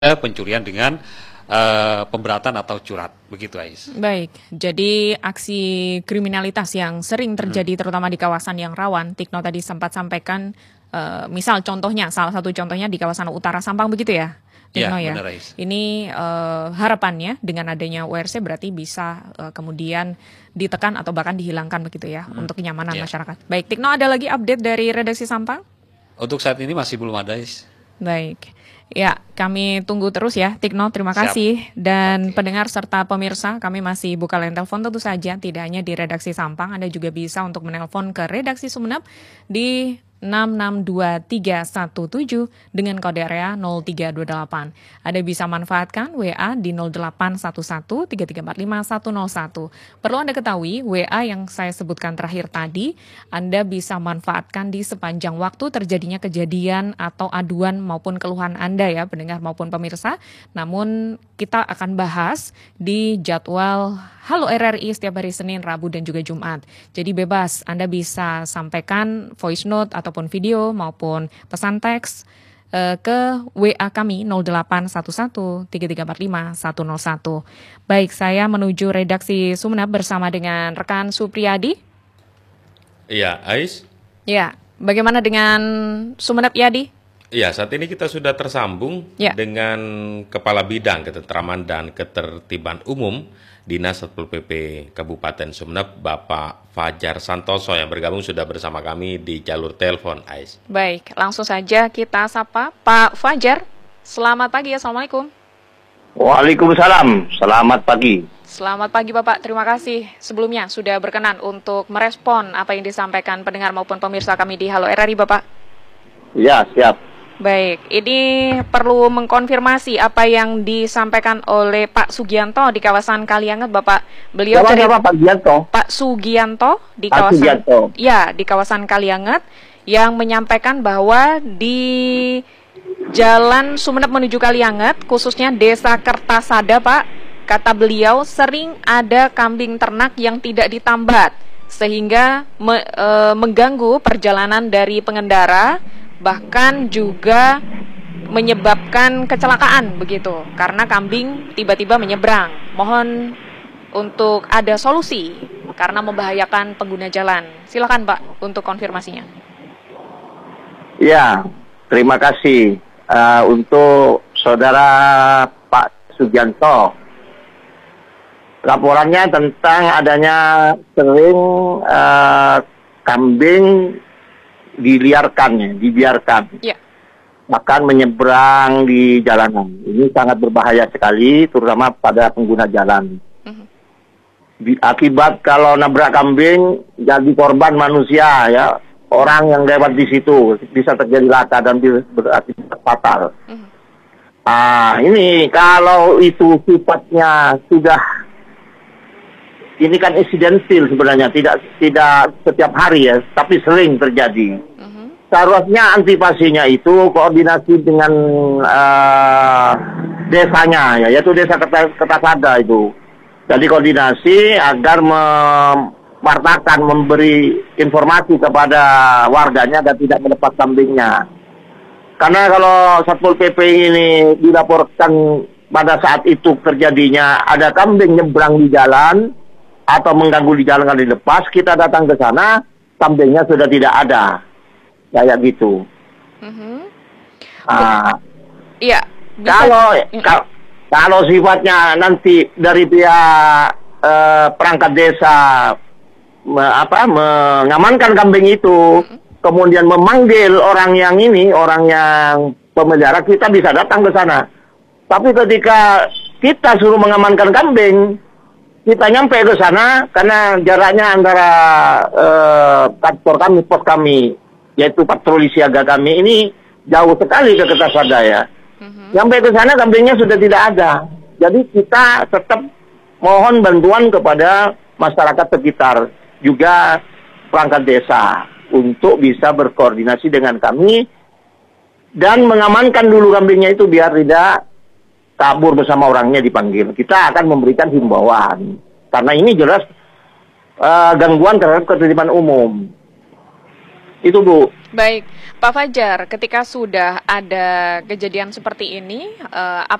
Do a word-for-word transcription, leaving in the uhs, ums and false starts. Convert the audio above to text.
pencurian dengan uh, pemberatan atau curat, begitu Ais. Baik, jadi aksi kriminalitas yang sering terjadi hmm. terutama di kawasan yang rawan, Tikno tadi sempat sampaikan, uh, misal contohnya, salah satu contohnya di kawasan utara Sampang begitu ya? Tikno ya, ya? Benar, Ais. Ini uh, harapannya dengan adanya U R C berarti bisa uh, kemudian ditekan atau bahkan dihilangkan begitu ya, hmm. untuk kenyamanan yeah. masyarakat. Baik, Tikno, ada lagi update dari redaksi Sampang? Untuk saat ini masih belum ada, Ais. Baik. Ya, kami tunggu terus ya, Tikno. Terima Siap. kasih. Dan okay. pendengar serta pemirsa, kami masih buka line telepon tentu saja, tidak hanya di redaksi Sampang, Anda juga bisa untuk menelpon ke redaksi Sumeneb di enam enam dua tiga satu tujuh dengan kode area nol tiga dua delapan. Anda bisa manfaatkan W A di nol delapan satu satu tiga tiga empat lima satu nol satu. Perlu Anda ketahui, W A yang saya sebutkan terakhir tadi, Anda bisa manfaatkan di sepanjang waktu terjadinya kejadian atau aduan maupun keluhan Anda ya, pendengar maupun pemirsa. Namun kita akan bahas di jadwal Halo R R I setiap hari Senin, Rabu, dan juga Jumat. Jadi bebas, Anda bisa sampaikan voice note ataupun video maupun pesan teks uh, ke W A kami nol delapan satu satu tiga tiga empat lima satu nol satu. Baik, saya menuju redaksi Sumeneb bersama dengan rekan Supriyadi. Iya, Ais. Ya, bagaimana dengan Sumeneb, Yadi? Ya, saat ini kita sudah tersambung ya. dengan Kepala Bidang Ketentraman dan Ketertiban Umum Dinas Satpol P P Kabupaten Sumeneb, Bapak Fajar Santoso, yang bergabung sudah bersama kami di jalur telepon, Ais. Baik, langsung saja kita sapa Pak Fajar. Selamat pagi, Assalamualaikum. Waalaikumsalam, selamat pagi. Selamat pagi Bapak, terima kasih sebelumnya sudah berkenan untuk merespon apa yang disampaikan pendengar maupun pemirsa kami di Halo R R I, Bapak. Ya, siap. Baik, ini perlu mengkonfirmasi apa yang disampaikan oleh Pak Sugianto di kawasan Kalianget, Bapak. Beliau dari Pak Sugianto. Pak Sugianto di Pak kawasan Sugianto. Ya, di kawasan Kalianget yang menyampaikan bahwa di Jalan Sumeneb menuju Kalianget, khususnya Desa Kertasada, Pak, kata beliau sering ada kambing ternak yang tidak ditambat sehingga me, e, mengganggu perjalanan dari pengendara, bahkan juga menyebabkan kecelakaan begitu karena kambing tiba-tiba menyeberang. Mohon untuk ada solusi karena membahayakan pengguna jalan. Silakan Pak untuk konfirmasinya. Ya, terima kasih uh, untuk saudara Pak Sugianto. Laporannya tentang adanya sering uh, kambing diliarkan, ya, dibiarkan, ya. bahkan menyeberang di jalanan. Ini sangat berbahaya sekali, terutama pada pengguna jalan. Uh-huh. Di, akibat kalau nabrak kambing, jadi korban manusia, ya, orang yang lewat di situ bisa terjadi laka dan berakibat fatal. Uh-huh. Nah, ini kalau itu sifatnya sudah, ini kan insidentil sebenarnya, tidak tidak setiap hari ya, tapi sering terjadi. Uh-huh. Seharusnya antisipasinya itu koordinasi dengan uh, desanya, ya, yaitu Desa Kertasada itu. Jadi koordinasi agar memartakan, memberi informasi kepada warganya dan tidak melepas kambingnya. Karena kalau Satpol P P ini dilaporkan pada saat itu terjadinya ada kambing nyebrang di jalan, atau mengganggu di jalan kalau dilepas, kita datang ke sana, kambingnya sudah tidak ada, kayak gitu. Mm-hmm. Nah, iya. Kalau ka, kalau sifatnya nanti dari pihak eh, perangkat desa me, apa mengamankan kambing itu, mm-hmm. kemudian memanggil orang yang ini, orang yang pemelihara, kita bisa datang ke sana. Tapi ketika kita suruh mengamankan kambing, kita nyampe ke sana karena jaraknya antara uh, kantor kami, pos kami, yaitu patroli siaga kami ini jauh sekali ke Kertasada, ya. Uh-huh. Nyampe ke sana kambingnya sudah tidak ada. Jadi kita tetap mohon bantuan kepada masyarakat sekitar, juga perangkat desa untuk bisa berkoordinasi dengan kami dan mengamankan dulu kambingnya itu biar tidak kabur bersama orangnya dipanggil. Kita akan memberikan himbauan karena ini jelas uh, gangguan terhadap ketertiban umum. Itu Bu. Baik, Pak Fajar, ketika sudah ada kejadian seperti ini, uh,